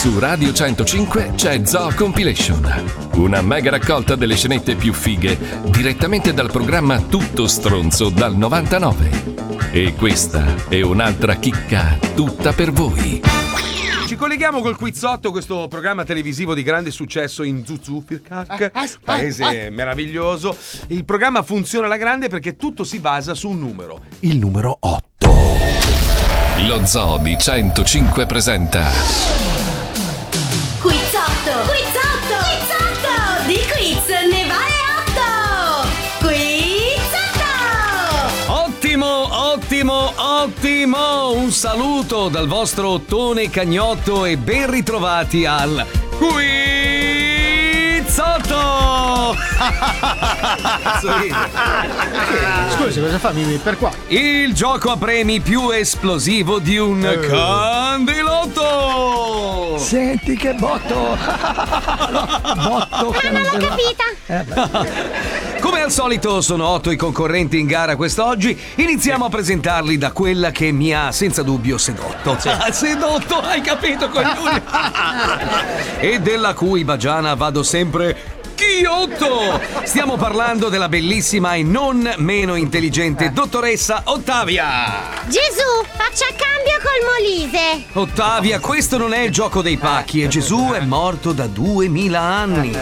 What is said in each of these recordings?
Su Radio 105 c'è Zoo Compilation, una mega raccolta delle scenette più fighe direttamente dal programma Tutto Stronzo dal 99. E questa è un'altra chicca tutta per voi. Ci colleghiamo col Quizzotto, questo programma televisivo di grande successo in Zuzuffirkak, paese meraviglioso. Il programma funziona alla grande perché tutto si basa su un numero, il numero 8. Lo Zoo di 105 presenta Quizzotto! Quizzotto! Quizzotto! Di quiz ne vale 8! Quizzotto! Ottimo! Un saluto dal vostro Ottone Cagnotto e ben ritrovati al Quizzotto! Scusi, cosa fa Mimì per qua? Il gioco a premi più esplosivo di un candilotto! Senti che botto! Botto! Ma non l'ho capita! Come al solito sono 8 i concorrenti in gara quest'oggi. Iniziamo a presentarli da quella che mi ha senza dubbio sedotto. Sedotto, hai capito, coglione? E della cui bagiana vado sempre Chiotto! Stiamo parlando della bellissima e non meno intelligente dottoressa Ottavia! Gesù, faccia cambio col Molise! Ottavia, questo non è il gioco dei pacchi e Gesù è morto da 2000 anni.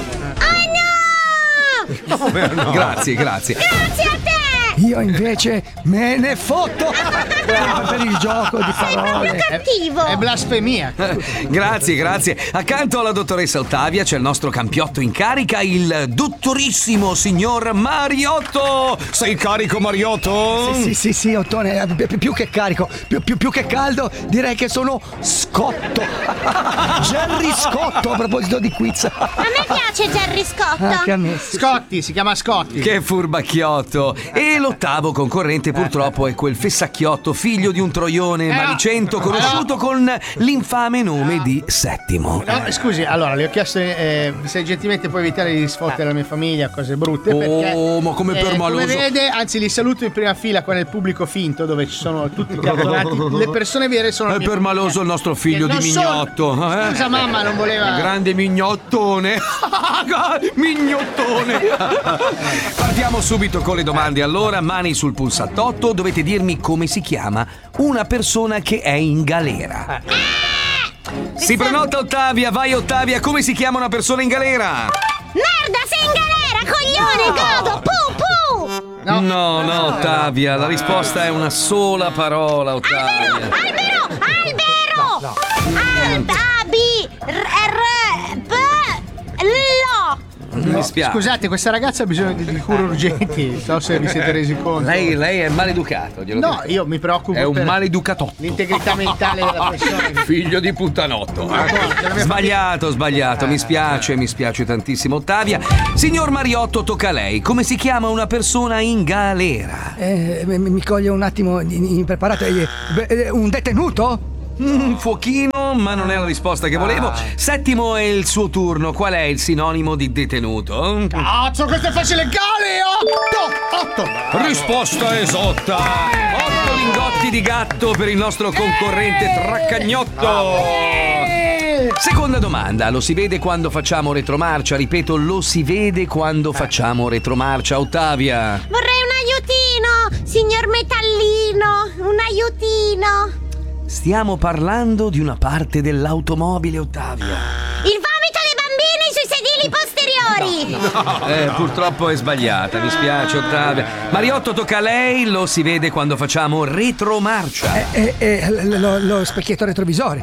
Oh no! Grazie. Grazie a te! Io invece me ne fotto per il gioco di parole. Sei proprio cattivo! È blasfemia. Grazie. Accanto alla dottoressa Ottavia c'è il nostro campiotto in carica, il dottorissimo signor Mariotto. Sei carico, Mariotto? Sì, Ottone, più che carico, più che caldo, direi che sono scotto. Jerry Scotto, a proposito di quiz. A me piace Jerry Scotto! Anche a me. Scotti, si chiama Scotti. Che furbacchiotto. E l'ottavo concorrente purtroppo è quel fessacchiotto, figlio di un troione maricento, conosciuto con l'infame nome di Settimo. No, scusi, allora le ho chiesto se gentilmente puoi evitare di sfottere la mia famiglia, cose brutte. Perché, ma come permaloso. come vede, anzi li saluto in prima fila qua nel pubblico finto dove ci sono tutti i cartonati. Le persone vere sono È permaloso il nostro figlio di Mignotto. Scusa mamma, non voleva. Grande mignottone. Mignottone. Partiamo subito con le domande. Allora, mani sul pulsantotto, dovete dirmi come si chiama una persona che è in galera. Si prenota Ottavia, vai Ottavia, come si chiama una persona in galera? Merda, sei in galera, coglione, godo, pu! No, Ottavia, la risposta è una sola parola, Ottavia. Albero! Lo! Mi spiace. Scusate, questa ragazza ha bisogno di cure urgenti. Non so se vi siete resi conto. Lei è maleducato, glielo No, dico. io mi preoccupo È un per maleducatotto. l'integrità mentale della persona. Figlio di puttanotto. Sbagliato. Mi spiace tantissimo, Ottavia. Signor Mariotto, tocca a lei. Come si chiama una persona in galera? Mi coglie un attimo impreparato. Un detenuto? Fuochino, ma non è la risposta che volevo. Settimo è il suo turno. Qual è il sinonimo di detenuto? Cazzo, questo è facile legale! 8! Risposta esatta. 8 lingotti di gatto per il nostro concorrente Traccagnotto. Seconda domanda. Lo si vede quando facciamo retromarcia? Ripeto, lo si vede quando facciamo retromarcia, Ottavia. Vorrei un aiutino, signor Metallino, un aiutino. Stiamo parlando di una parte dell'automobile, Ottavia. Il vomito dei bambini sui sedili posteriori. Purtroppo è sbagliata, mi spiace, Ottavia. Mariotto, tocca a lei, lo si vede quando facciamo retromarcia. Lo specchietto retrovisore.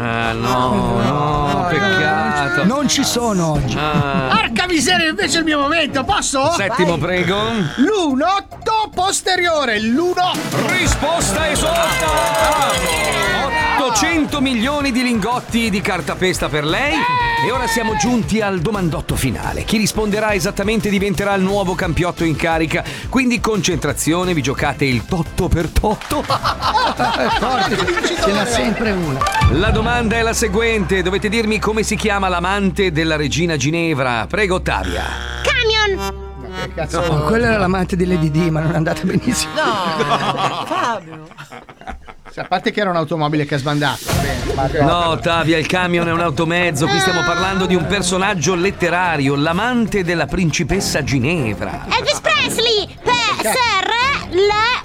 No, peccato. Non ci sono oggi. Porca miseria, invece è il mio momento, posso? Settimo, prego. L'1-8 posteriore, l'1. Risposta esatta! 800 milioni di lingotti di cartapesta per lei. E ora siamo giunti al domandotto finale. Chi risponderà esattamente diventerà il nuovo campiotto in carica. Quindi concentrazione, vi giocate il totto per totto. Ce n'ha sempre una. La domanda è la seguente. Dovete dirmi come si chiama l'amante della regina Ginevra. Prego, Ottavia. Camion. Quella era l'amante di Lady Di, ma non è andata benissimo. No, Fabio. A parte che era un'automobile che ha sbandato. No, Tavia, il camion è un automezzo. Qui stiamo parlando di un personaggio letterario, l'amante della principessa Ginevra. Elvis Presley, per le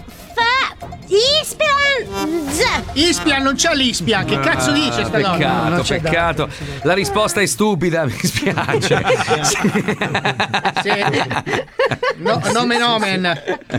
Ispian, non c'è l'Ispian. Che cazzo dice sta donna? Peccato. La risposta è stupida, mi spiace. No, nomen.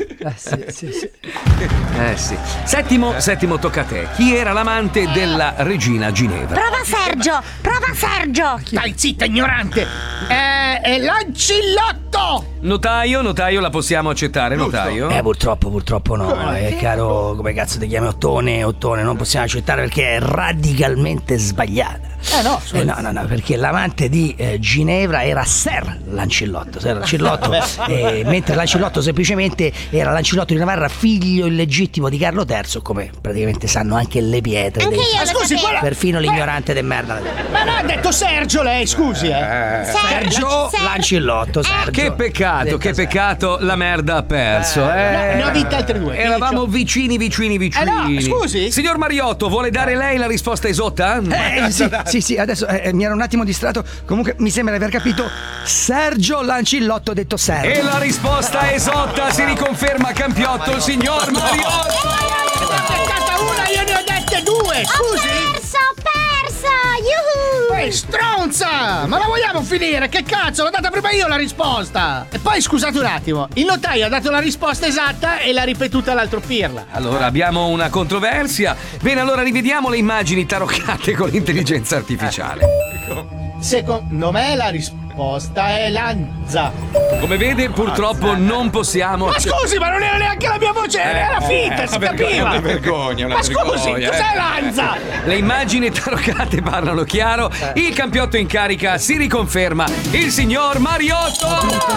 Sì. Settimo tocca a te. Chi era l'amante della regina Ginevra? Prova Sergio. Stai zitta, ignorante. È Lancillotto. Notaio, la possiamo accettare, notaio? Purtroppo no. Caro, come cazzo ti chiami, Ottone, non possiamo accettare perché è radicalmente sbagliata. No, perché l'amante di Ginevra era Ser Lancillotto, mentre Lancillotto semplicemente era Lancillotto di Navarra, figlio illegittimo di Carlo III, come praticamente sanno anche le pietre. Anche io lo scusi, sapevo. Perfino l'ignorante de merda. Ma no, ha detto Sergio lei, scusi. Sergio Lancillotto. Che peccato, la merda ha perso. Ne ho vinte altre due. Eravamo vicini. No, scusi? Signor Mariotto, vuole dare lei la risposta esotta? Sì, adesso mi ero un attimo distratto. Comunque mi sembra di aver capito. Sergio Lancillotto detto Sergio. E la risposta esotta si riconferma campiotto il signor Mariotto. Una, io ne ho dette due, scusi. Ho perso, yuhu. Stronza! Ma la vogliamo finire? Che cazzo? L'ho data prima io la risposta! E poi scusate un attimo, il notaio ha dato la risposta esatta e l'ha ripetuta l'altro pirla. Allora abbiamo una controversia. Bene, allora rivediamo le immagini taroccate con l'intelligenza artificiale. Secondo me la risposta è Lanza. Come vede, purtroppo non possiamo. Ma scusi, ma non era neanche la mia voce, era finta, si capiva. Una vergogna, Ma scusi, cos'è Lanza? Le immagini taroccate parlano chiaro. Il campiotto in carica si riconferma il signor Mariotto.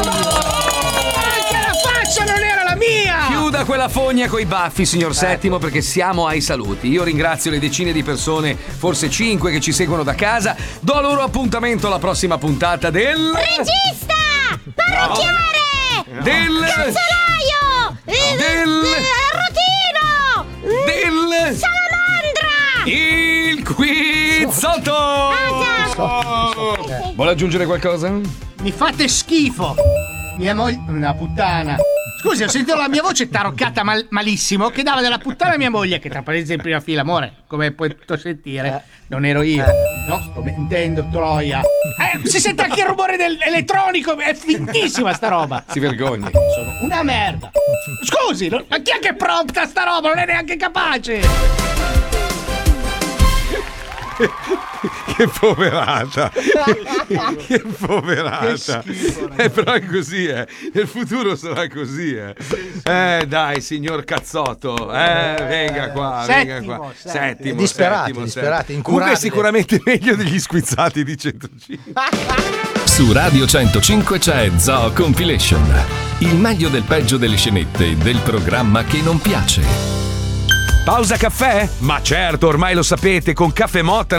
Anche la faccia non era la mia! Chiuda quella fogna coi baffi, signor Settimo, perché siamo ai saluti. Io ringrazio le decine di persone, forse 5, che ci seguono da casa. Do loro appuntamento alla prossima puntata del Regista! Parrucchiere! Del Calzolaio! Del Rotino! Del Salamandra! Il Quizzotto! Vuole aggiungere qualcosa? Mi fate schifo! Mia moglie. Una puttana. Scusi, ho sentito la mia voce taroccata malissimo che dava della puttana a mia moglie, che tra parentesi in prima fila, amore, come puoi sentire, non ero io. No, sto mentendo, troia. Si sente anche il rumore dell'elettronico, è fintissima sta roba. Si vergogni. Sono una merda. Scusi, ma chi è che prompta sta roba? Non è neanche capace. Che poverata. Che poverata. Però è così, nel futuro sarà così, dai, signor cazzotto, venga qua, Settimo. Disperati, incurabili. Comunque è sicuramente meglio degli squizzati di 105. Su Radio 105 c'è Zoo Compilation, il meglio del peggio delle scenette del programma che non piace. Pausa caffè? Ma certo, ormai lo sapete, con Caffè Motta